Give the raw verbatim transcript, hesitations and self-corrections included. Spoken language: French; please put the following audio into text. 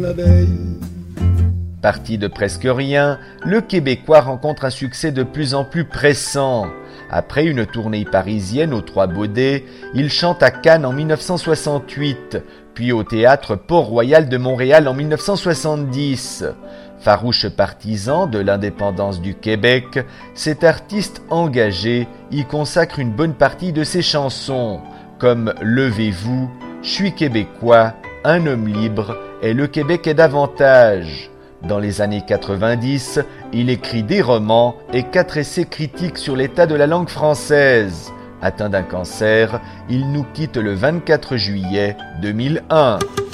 la veille. Parti de presque rien, le Québécois rencontre un succès de plus en plus pressant. Après une tournée parisienne aux Trois Baudets, il chante à Cannes en mille neuf cent soixante-huit, puis au Théâtre Port-Royal de Montréal en mille neuf cent soixante-dix. Farouche partisan de l'indépendance du Québec, cet artiste engagé y consacre une bonne partie de ses chansons, comme « Levez-vous »,« Je suis québécois »,« Un homme libre » et « Le Québec est davantage ». Dans les années quatre-vingt-dix, il écrit des romans et quatre essais critiques sur l'état de la langue française. Atteint d'un cancer, il nous quitte le vingt-quatre juillet deux mille un.